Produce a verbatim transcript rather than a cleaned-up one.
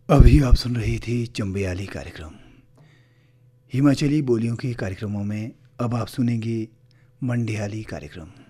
अभी आप सुन रही थी चंबयाली कार्यक्रम। हिमाचली बोलियों के कार्यक्रमों में अब आप सुनेंगे मंडियाली कार्यक्रम।